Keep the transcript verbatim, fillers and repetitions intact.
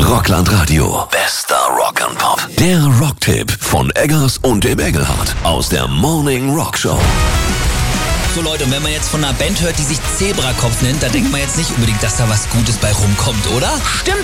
Rockland Radio. Bester Rock and Pop. Der Rocktipp von Eggers und dem Engelhardt aus der Morning Rock Show. So Leute, und wenn man jetzt von einer Band hört, die sich Zebrakopf nennt, da denkt man jetzt nicht unbedingt, dass da was Gutes bei rumkommt, oder? Stimmt